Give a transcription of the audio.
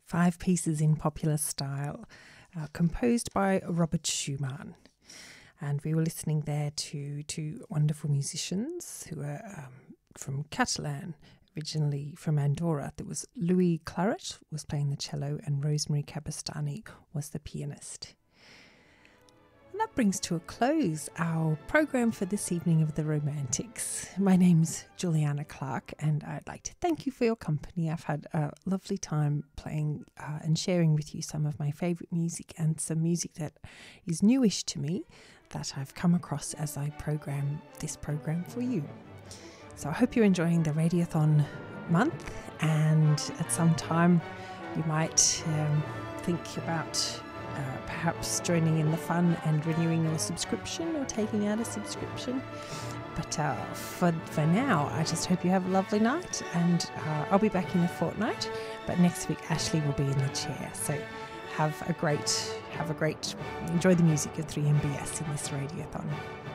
5 pieces in popular style, composed by Robert Schumann. And we were listening there to two wonderful musicians who are from Catalan, originally from Andorra. There was Louis Claret was playing the cello and Rosemary Cabestany was the pianist. And that brings to a close our program for this evening of The Romantics. My name's Juliana Clark and I'd like to thank you for your company. I've had a lovely time playing and sharing with you some of my favourite music and some music that is newish to me that I've come across as I program this program for you. So I hope you're enjoying the Radiothon month, and at some time you might think about perhaps joining in the fun and renewing your subscription or taking out a subscription. But for now, I just hope you have a lovely night, and I'll be back in a fortnight. But next week, Ashley will be in the chair. So enjoy the music of 3MBS in this Radiothon.